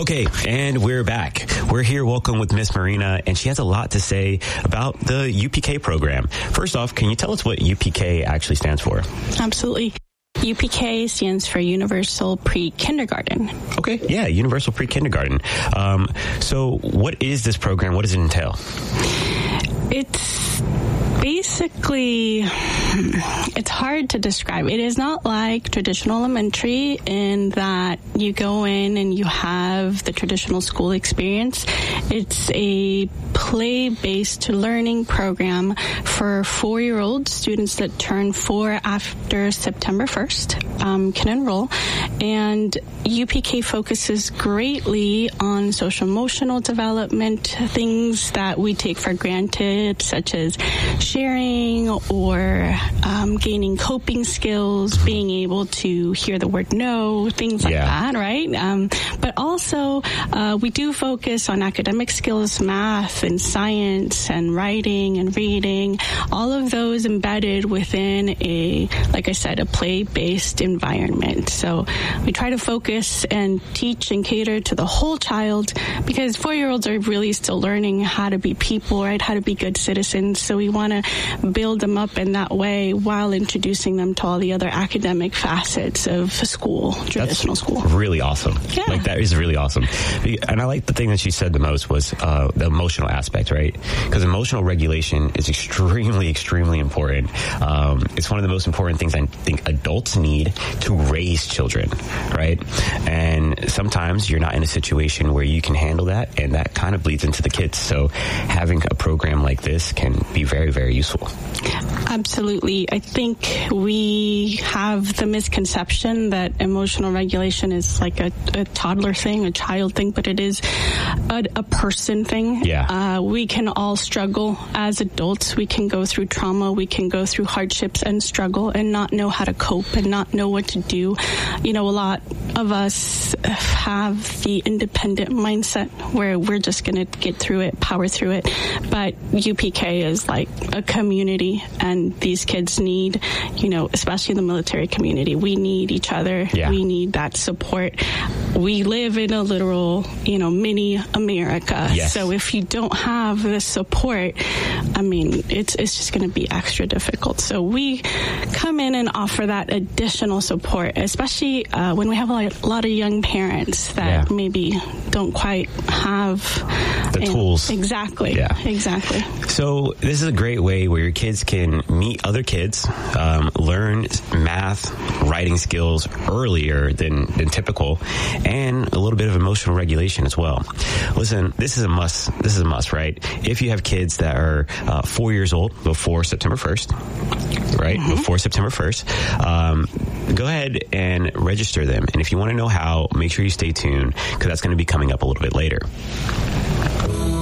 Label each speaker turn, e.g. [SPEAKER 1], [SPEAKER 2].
[SPEAKER 1] Okay, and we're back. We're here, welcome with Miss Marina, and she has a lot to say about the UPK program. First off, can you tell us what UPK actually stands for?
[SPEAKER 2] Absolutely. UPK stands for Universal Pre-Kindergarten.
[SPEAKER 1] Okay, yeah, Universal Pre-Kindergarten. So what is this program? What does it entail?
[SPEAKER 2] It's basically, it's hard to describe. It is not like traditional elementary in that you go in and you have the traditional school experience. It's a play-based learning program for 4-year-old students that turn 4 after September 1st can enroll. And UPK focuses greatly on social-emotional development, things that we take for granted, such as sharing or gaining coping skills, being able to hear the word no, things like that, right? But also, we do focus on academic skills, math and science and writing and reading, all of those embedded within like I said, a play-based environment. So we try to focus and teach and cater to the whole child because 4-year-olds are really still learning how to be people, right? How to be good citizens. So we want to build them up in that way while introducing them to all the other academic facets of school, traditional school.
[SPEAKER 1] Really awesome.
[SPEAKER 2] Yeah.
[SPEAKER 1] Like, that is really awesome. And I like the thing that she said the most was the emotional aspect, right? Because emotional regulation is extremely, extremely important. It's one of the most important things I think adults need to raise children, right? And sometimes you're not in a situation where you can handle that, and that kind of bleeds into the kids. So having a program like this can be very, very useful.
[SPEAKER 2] Absolutely. I think we have the misconception that emotional regulation is like a toddler thing, a child thing, but it is a person thing.
[SPEAKER 1] Yeah.
[SPEAKER 2] We can all struggle as adults. We can go through trauma. We can go through hardships and struggle and not know how to cope and not know what to do. You know, a lot of us have the independent mindset where we're just going to get through it, power through it. But UPK is like a community, and these kids need, you know, especially the military community, we need each other.
[SPEAKER 1] Yeah.
[SPEAKER 2] We need that support. We live in a literal, you know, mini America.
[SPEAKER 1] Yes.
[SPEAKER 2] So if you don't have the support, I mean, it's just going to be extra difficult. So we come in and offer that additional support, especially when we have a lot of young parents that maybe don't quite have
[SPEAKER 1] the tools.
[SPEAKER 2] Exactly.
[SPEAKER 1] Yeah.
[SPEAKER 2] Exactly.
[SPEAKER 1] So this is a great way where your kids can meet other kids, learn math, writing skills earlier than typical, and a little bit of emotional regulation as well. Listen, this is a must. This is a must, right? If you have kids that are 4 years old before September 1st, right? Mm-hmm. Before September 1st, go ahead and register them. And if you want to know how, make sure you stay tuned because that's going to be coming up a little bit later.